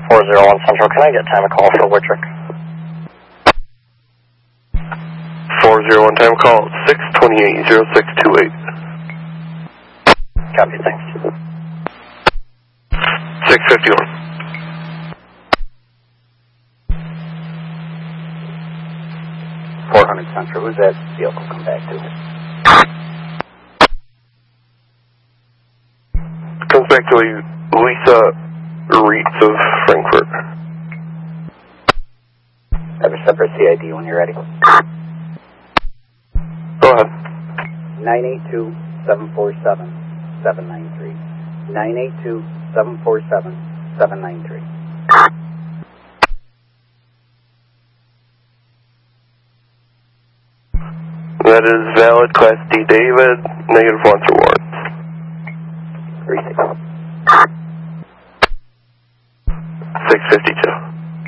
401 Central, can I get time of call for Wittrick? 401 time of call, 628-0628. Copy, thanks. 651. Central, who's that vehicle come back to? Comes back to Lisa Reitz of Frankfurt. Have a separate CID when you're ready. Go ahead. 982-747-793. 982-747-793. That is valid, Class D David, negative wants or warrants. 36. 652.